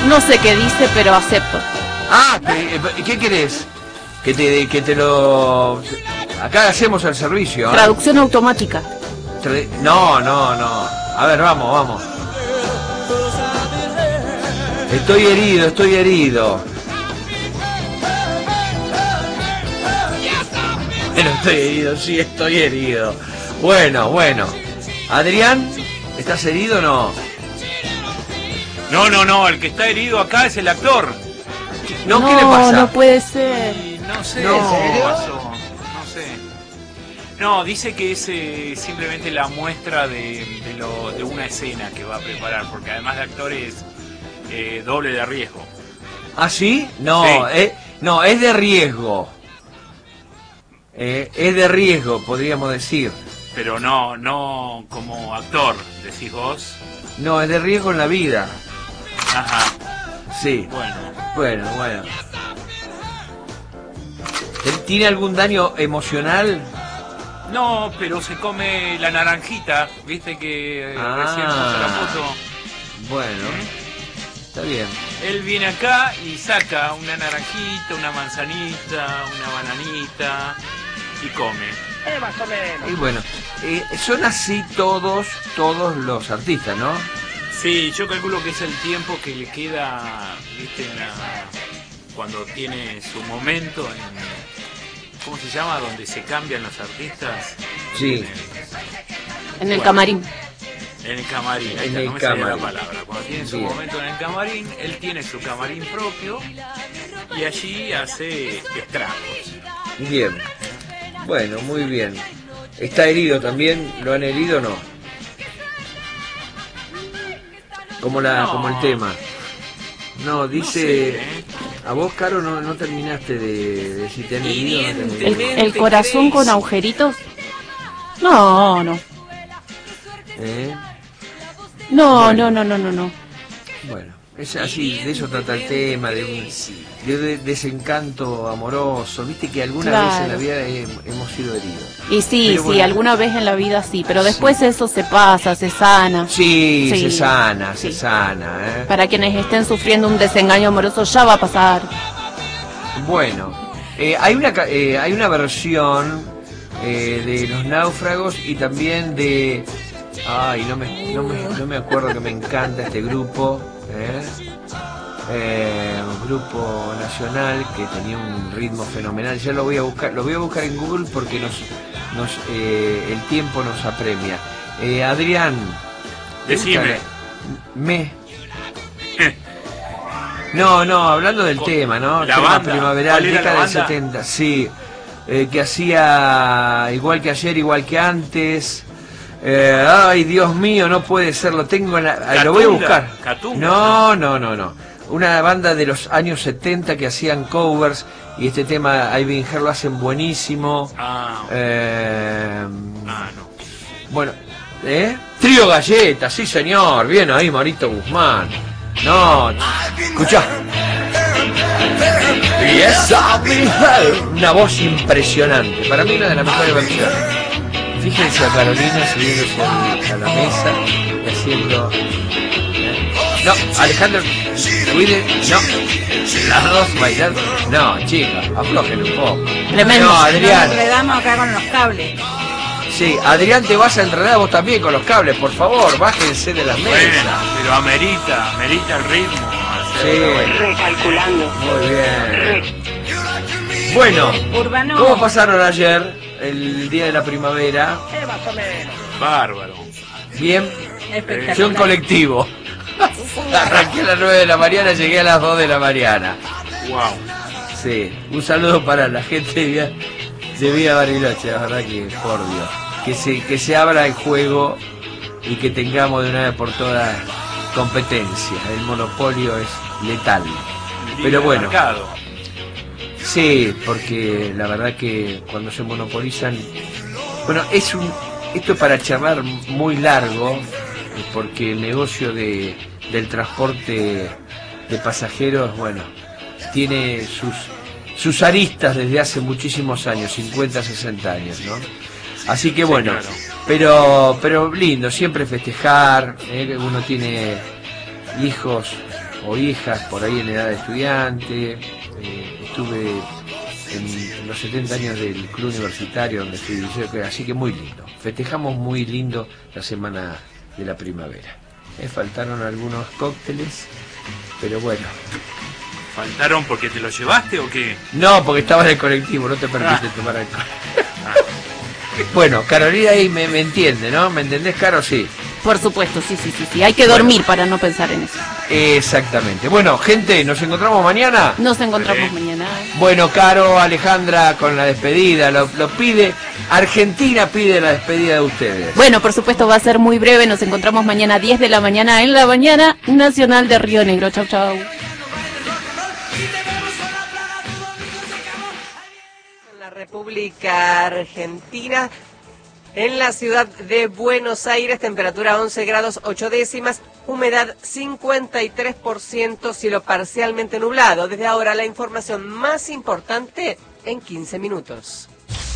No sé qué dice, pero acepto. Ah, ¿qué querés? Que te lo... Acá hacemos el servicio, ¿eh? Traducción automática. No. A ver, vamos. Estoy herido. Bueno, sí, estoy herido. Bueno. Adrián, ¿estás herido o no? No, el que está herido acá es el actor. No, ¿qué le pasa? No puede ser. No sé No. qué pasó. No sé. No, dice que es simplemente la muestra de una escena que va a preparar, porque además de actor es doble de riesgo. ¿Ah, sí? No, Sí. no, es de riesgo. Es de riesgo, podríamos decir. Pero no como actor, decís vos. No, es de riesgo en la vida. Ajá. Sí. Bueno. Bueno. ¿Tiene algún daño emocional? No, pero se come la naranjita, viste que recién puso la foto. Bueno, está bien. Él viene acá y saca una naranjita, una manzanita, una bananita y come. Más o menos. Y bueno, son así todos los artistas, ¿no? Sí, yo calculo que es el tiempo que le queda, viste, cuando tiene su momento en, ¿cómo se llama? Donde se cambian los artistas. Sí. En el camarín. En el camarín, ahí En está, el no me salía la camarín. palabra. Cuando tiene su Bien. momento en el camarín, él tiene su camarín propio y allí hace estragos. Bien. Bueno, muy bien. ¿Está herido también? ¿Lo han herido o no? Como el tema. No, dice... No sé, ¿eh? A vos, Caro, no terminaste de si te han herido o no te han herido. El corazón con agujeritos. No. ¿Eh? No. Bueno, es así, de eso trata el tema, de un desencanto amoroso. Viste que alguna vez en la vida hemos sido heridos. Y sí, Pero bueno. alguna vez en la vida sí, pero después eso se pasa, se sana. Sí, Sí, se sana, sí. ¿eh? Para quienes estén sufriendo un desengaño amoroso ya va a pasar. Bueno, hay una versión de Los Náufragos y también de... Ay, no me acuerdo, que me encanta este grupo, un grupo nacional que tenía un ritmo fenomenal. Ya lo voy a buscar en Google porque el tiempo nos apremia. Adrián, Decime. No, hablando del tema, ¿no? La Tema banda. primaveral, ¿Cuál era década la del banda? 70, sí. Que hacía igual que ayer, igual que antes. Ay, Dios mío, no puede ser, lo tengo en lo voy a buscar. Catunga, No. Una banda de los años 70 que hacían covers y este tema I've Been Here lo hacen buenísimo. No. Bueno, Trío Galleta, sí señor, bien ahí Marito Guzmán. No, escuchá. Yes, I've been here. Una voz impresionante, para mí una de las mejores versiones. Fíjense a Carolina subiéndose a la mesa y haciendo... No, Alejandro, cuide, no. Las dos bailando. No, chicas, aflojen un poco. Tremendo. No, Adrián. Nos enredamos acá con los cables. Sí, Adrián, te vas a enredar vos también con los cables, por favor, bájense de las Bueno, mesas. pero amerita el ritmo. Sí, Recalculando. muy bien. Bueno, Urbano. ¿cómo pasaron ayer, el día de la primavera? Más o menos. Bárbaro. Bien, Espectacular. yo en colectivo. Arranqué a las 9 de la mañana, llegué a las 2 de la mañana. Wow. Sí, un saludo para la gente de Vía Bariloche, la verdad que, por Dios, que se abra el juego y que tengamos de una vez por todas competencia. El monopolio es letal. Pero bueno, Mercado. sí, porque la verdad que cuando se monopolizan... Bueno, esto es para charlar muy largo, porque el negocio del transporte de pasajeros, bueno, tiene sus aristas desde hace muchísimos años, 50, 60 años, ¿no? Así que bueno, claro. pero lindo, siempre festejar, uno tiene hijos o hijas por ahí en edad de estudiante. Estuve en los 70 años del club universitario donde fui liceo, así que muy lindo. Festejamos muy lindo la semana de la primavera. Faltaron algunos cócteles, pero bueno. ¿Faltaron porque te los llevaste o qué? No, porque estaba en el colectivo, no te permite tomar alcohol. Bueno, Carolina ahí me entiende, ¿no? ¿Me entendés, Caro? Sí. Por supuesto, sí. Hay que dormir para no pensar en eso. Exactamente. Bueno, gente, ¿nos encontramos mañana? Nos encontramos mañana. Bueno, Caro, Alejandra, con la despedida, lo pide. Argentina pide la despedida de ustedes. Bueno, por supuesto va a ser muy breve. Nos encontramos mañana a 10 de la mañana en la mañana nacional de Río Negro. Chau, chau. La República Argentina, en la ciudad de Buenos Aires, temperatura 11 grados 8 décimas, humedad 53%, cielo parcialmente nublado. Desde ahora la información más importante en 15 minutos.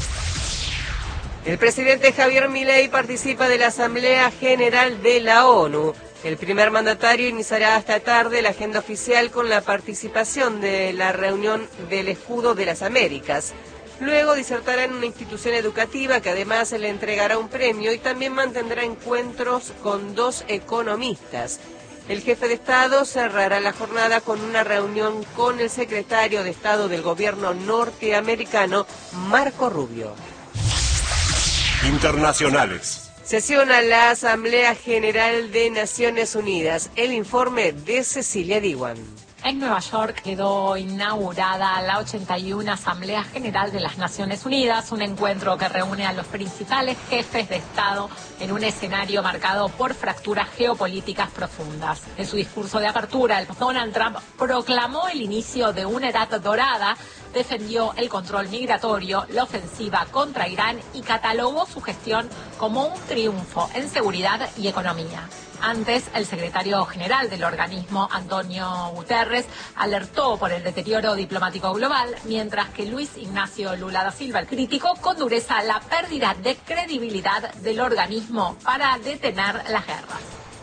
El presidente Javier Milei participa de la Asamblea General de la ONU. El primer mandatario iniciará esta tarde la agenda oficial con la participación de la reunión del Escudo de las Américas. Luego disertará en una institución educativa que además le entregará un premio y también mantendrá encuentros con 2 economistas. El jefe de Estado cerrará la jornada con una reunión con el secretario de Estado del gobierno norteamericano, Marco Rubio. Internacionales. Sesiona la Asamblea General de Naciones Unidas. El informe de Cecilia Diwan. En Nueva York quedó inaugurada la 81 Asamblea General de las Naciones Unidas, un encuentro que reúne a los principales jefes de Estado en un escenario marcado por fracturas geopolíticas profundas. En su discurso de apertura, Donald Trump proclamó el inicio de una edad dorada, defendió el control migratorio, la ofensiva contra Irán y catalogó su gestión como un triunfo en seguridad y economía. Antes, el secretario general del organismo, Antonio Guterres, alertó por el deterioro diplomático global, mientras que Luis Ignacio Lula da Silva criticó con dureza la pérdida de credibilidad del organismo para detener las guerras.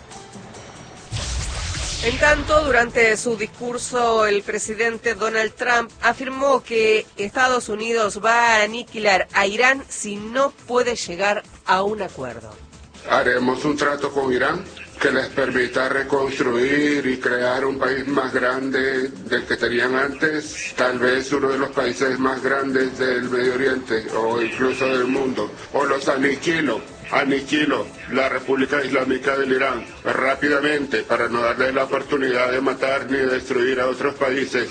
En tanto, durante su discurso, el presidente Donald Trump afirmó que Estados Unidos va a aniquilar a Irán si no puede llegar a un acuerdo. Haremos un trato con Irán que les permita reconstruir y crear un país más grande del que tenían antes, tal vez uno de los países más grandes del Medio Oriente o incluso del mundo, o los aniquilo la República Islámica del Irán rápidamente para no darle la oportunidad de matar ni destruir a otros países.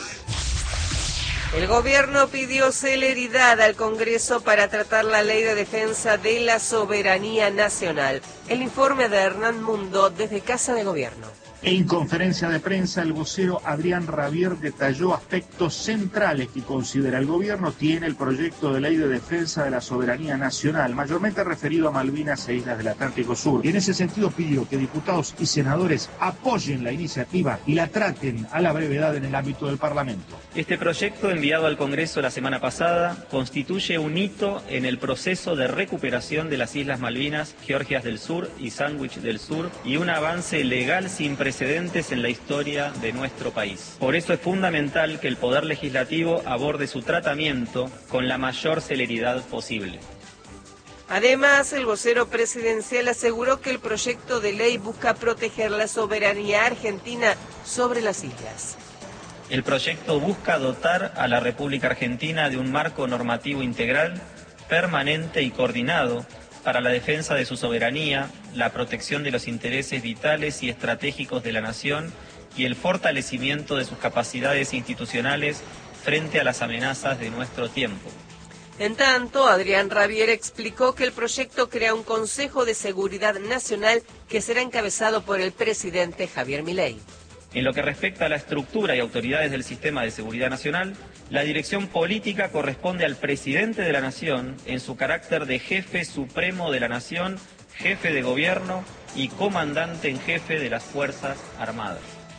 El gobierno pidió celeridad al Congreso para tratar la ley de defensa de la soberanía nacional. El informe de Hernán Mundo desde Casa de Gobierno. En conferencia de prensa, el vocero Adrián Rabier detalló aspectos centrales que considera el gobierno tiene el proyecto de ley de defensa de la soberanía nacional, mayormente referido a Malvinas e Islas del Atlántico Sur. Y en ese sentido pidió que diputados y senadores apoyen la iniciativa y la traten a la brevedad en el ámbito del Parlamento. Este proyecto, enviado al Congreso la semana pasada, constituye un hito en el proceso de recuperación de las Islas Malvinas, Georgias del Sur y Sandwich del Sur, y un avance legal sin precedentes en la historia de nuestro país. Por eso es fundamental que el Poder Legislativo aborde su tratamiento con la mayor celeridad posible. Además, el vocero presidencial aseguró que el proyecto de ley busca proteger la soberanía argentina sobre las islas. El proyecto busca dotar a la República Argentina de un marco normativo integral, permanente y coordinado para la defensa de su soberanía, la protección de los intereses vitales y estratégicos de la nación y el fortalecimiento de sus capacidades institucionales frente a las amenazas de nuestro tiempo. En tanto, Adrián Rabier explicó que el proyecto crea un Consejo de Seguridad Nacional que será encabezado por el presidente Javier Milei. En lo que respecta a la estructura y autoridades del sistema de seguridad nacional, la dirección política corresponde al presidente de la Nación en su carácter de jefe supremo de la Nación, jefe de gobierno y comandante en jefe de las Fuerzas Armadas.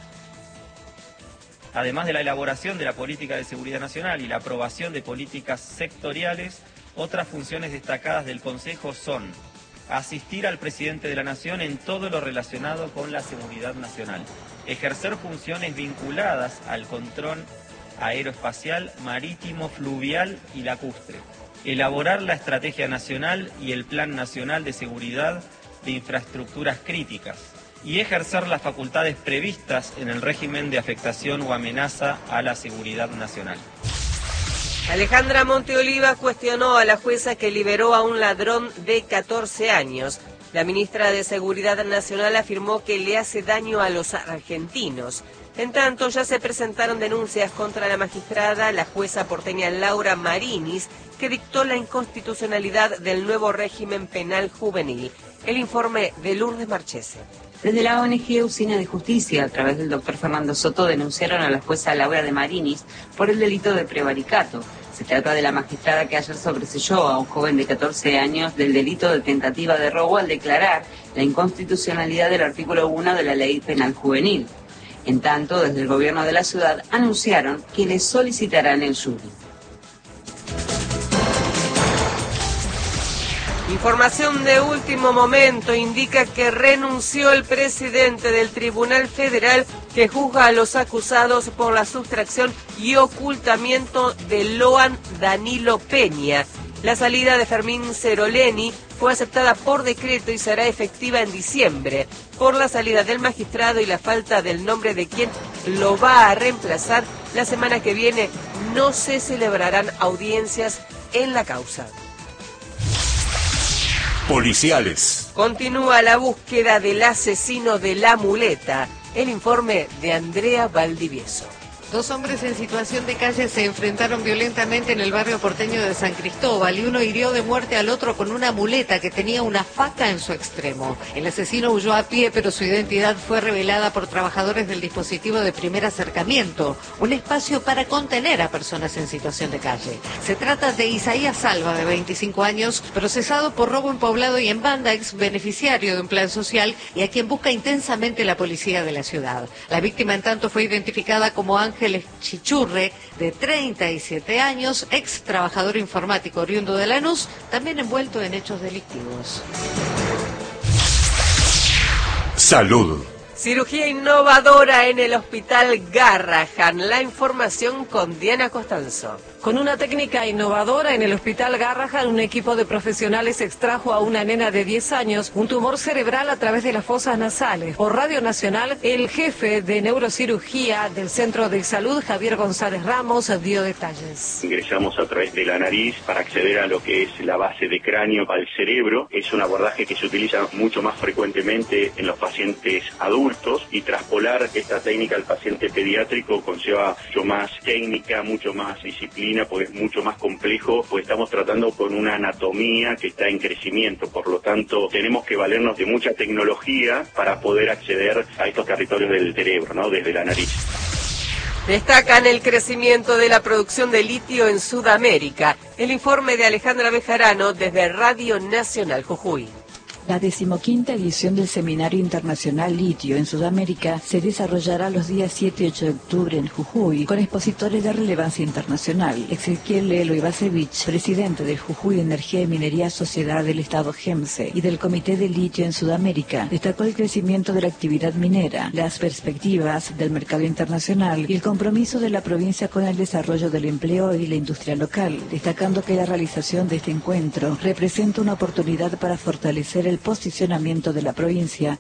Además de la elaboración de la política de seguridad nacional y la aprobación de políticas sectoriales, otras funciones destacadas del Consejo son asistir al presidente de la Nación en todo lo relacionado con la seguridad nacional, ejercer funciones vinculadas al control aeroespacial, marítimo, fluvial y lacustre, elaborar la Estrategia Nacional y el Plan Nacional de Seguridad de Infraestructuras Críticas y ejercer las facultades previstas en el régimen de afectación o amenaza a la seguridad nacional. Alejandra Monteoliva cuestionó a la jueza que liberó a un ladrón de 14 años. La ministra de Seguridad Nacional afirmó que le hace daño a los argentinos. En tanto, ya se presentaron denuncias contra la magistrada, la jueza porteña Laura Marinis, que dictó la inconstitucionalidad del nuevo régimen penal juvenil. El informe de Lourdes Marchese. Desde la ONG Usina de Justicia, a través del doctor Fernando Soto, denunciaron a la jueza Laura de Marinis por el delito de prevaricato. Se trata de la magistrada que ayer sobreseyó a un joven de 14 años del delito de tentativa de robo al declarar la inconstitucionalidad del artículo 1 de la Ley Penal Juvenil. En tanto, desde el gobierno de la ciudad anunciaron que le solicitarán el jury. Información de último momento indica que renunció el presidente del Tribunal Federal que juzga a los acusados por la sustracción y ocultamiento de Loan Danilo Peña. La salida de Fermín Ceroleni fue aceptada por decreto y será efectiva en diciembre. Por la salida del magistrado y la falta del nombre de quien lo va a reemplazar, la semana que viene no se celebrarán audiencias en la causa. Policiales. Continúa la búsqueda del asesino de la muleta. El informe de Andrea Valdivieso. 2 hombres en situación de calle se enfrentaron violentamente en el barrio porteño de San Cristóbal y uno hirió de muerte al otro con una muleta que tenía una faca en su extremo. El asesino huyó a pie, pero su identidad fue revelada por trabajadores del dispositivo de primer acercamiento, un espacio para contener a personas en situación de calle. Se trata de Isaías Salva, de 25 años, procesado por robo en poblado y en banda, ex beneficiario de un plan social y a quien busca intensamente la policía de la ciudad. La víctima, en tanto, fue identificada como Ángeles Chichurre, de 37 años, ex trabajador informático oriundo de Lanús, también envuelto en hechos delictivos. Salud. Cirugía innovadora en el Hospital Garrahan. La información con Diana Costanzo. Con una técnica innovadora en el Hospital Garrahan, un equipo de profesionales extrajo a una nena de 10 años un tumor cerebral a través de las fosas nasales. Por Radio Nacional, el jefe de neurocirugía del Centro de Salud, Javier González Ramos, dio detalles. Ingresamos a través de la nariz para acceder a lo que es la base de cráneo al cerebro. Es un abordaje que se utiliza mucho más frecuentemente en los pacientes adultos y traspolar esta técnica al paciente pediátrico conlleva mucho más técnica, mucho más disciplina, porque es mucho más complejo, pues estamos tratando con una anatomía que está en crecimiento, por lo tanto tenemos que valernos de mucha tecnología para poder acceder a estos territorios del cerebro, ¿no? Desde la nariz. Destacan el crecimiento de la producción de litio en Sudamérica. El informe de Alejandra Bejarano desde Radio Nacional Jujuy. La 15ª edición del Seminario Internacional Litio en Sudamérica se desarrollará los días 7 y 8 de octubre en Jujuy, con expositores de relevancia internacional. Ezequiel Lelo Ibasevich, presidente del Jujuy Energía y Minería Sociedad del Estado GEMSE y del Comité de Litio en Sudamérica, destacó el crecimiento de la actividad minera, las perspectivas del mercado internacional y el compromiso de la provincia con el desarrollo del empleo y la industria local, destacando que la realización de este encuentro representa una oportunidad para fortalecer el posicionamiento de la provincia.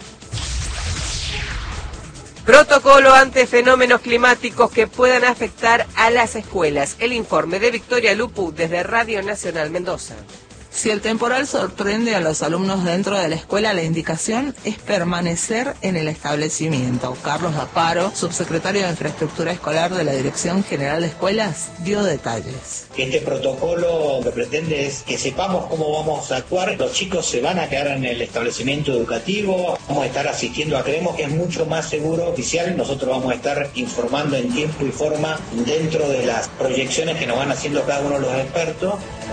Protocolo ante fenómenos climáticos que puedan afectar a las escuelas. El informe de Victoria Lupu desde Radio Nacional Mendoza. Si el temporal sorprende a los alumnos dentro de la escuela, la indicación es permanecer en el establecimiento. Carlos Aparo, subsecretario de Infraestructura Escolar de la Dirección General de Escuelas, dio detalles. Este protocolo lo que pretende es que sepamos cómo vamos a actuar. Los chicos se van a quedar en el establecimiento educativo, vamos a estar asistiendo, creemos que es mucho más seguro oficial. Nosotros vamos a estar informando en tiempo y forma dentro de las proyecciones que nos van haciendo cada uno de los expertos.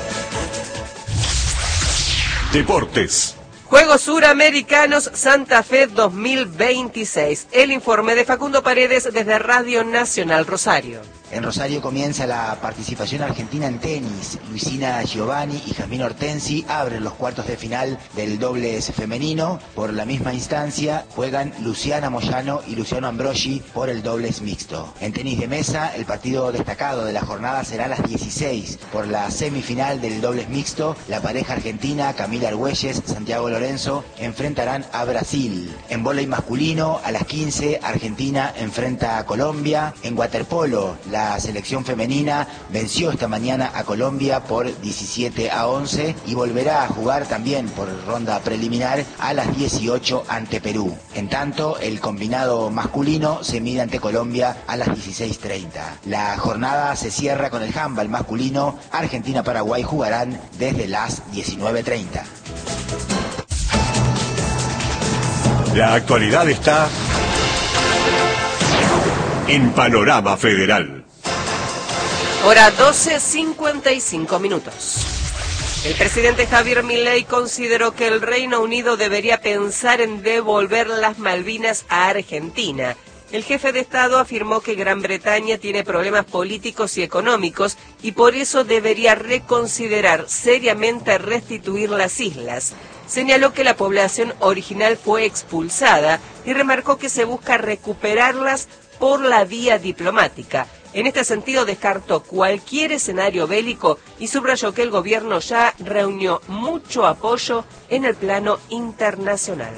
Deportes. Juegos Suramericanos Santa Fe 2026. El informe de Facundo Paredes desde Radio Nacional Rosario. En Rosario comienza la participación argentina en tenis. Luisina Giovanni y Jasmine Hortensi abren los cuartos de final del dobles femenino. Por la misma instancia juegan Luciana Moyano y Luciano Ambrogi por el dobles mixto. En tenis de mesa, el partido destacado de la jornada será a las 16. Por la semifinal del dobles mixto, la pareja argentina Camila Argüelles, Santiago Lorenzo enfrentarán a Brasil. En vóley masculino, a las 15, Argentina enfrenta a Colombia. En waterpolo, la selección femenina venció esta mañana a Colombia por 17-11 y volverá a jugar también por ronda preliminar a las 18 ante Perú. En tanto, el combinado masculino se mide ante Colombia a las 16:30. La jornada se cierra con el handball masculino. Argentina-Paraguay jugarán desde las 19:30. La actualidad está en Panorama Federal. Hora 12:55 minutos. El presidente Javier Milei consideró que el Reino Unido debería pensar en devolver las Malvinas a Argentina. El jefe de Estado afirmó que Gran Bretaña tiene problemas políticos y económicos y por eso debería reconsiderar seriamente restituir las islas. Señaló que la población original fue expulsada y remarcó que se busca recuperarlas por la vía diplomática. En este sentido descartó cualquier escenario bélico y subrayó que el gobierno ya reunió mucho apoyo en el plano internacional.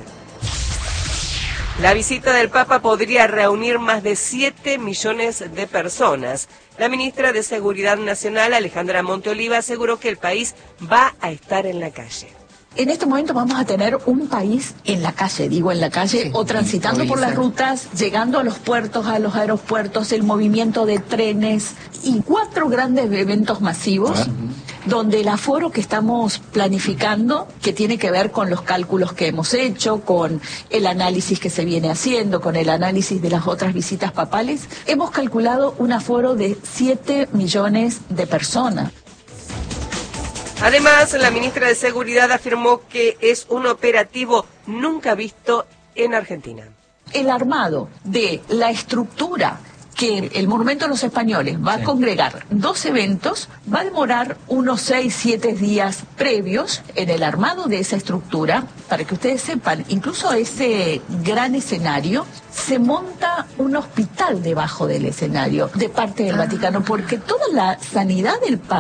La visita del Papa podría reunir más de 7 millones de personas. La ministra de Seguridad Nacional, Alejandra Monteoliva, aseguró que el país va a estar en la calle. En este momento vamos a tener un país en la calle, sí, o transitando por las rutas, llegando a los puertos, a los aeropuertos, el movimiento de trenes y 4 grandes eventos masivos donde el aforo que estamos planificando, que tiene que ver con los cálculos que hemos hecho, con el análisis que se viene haciendo, con el análisis de las otras visitas papales, hemos calculado un aforo de 7 millones de personas. Además, la ministra de Seguridad afirmó que es un operativo nunca visto en Argentina. El armado de la estructura que el Monumento a los Españoles va a congregar 2 eventos, va a demorar unos 6-7 días previos en el armado de esa estructura. Para que ustedes sepan, incluso ese gran escenario, se monta un hospital debajo del escenario de parte del Vaticano, porque toda la sanidad del país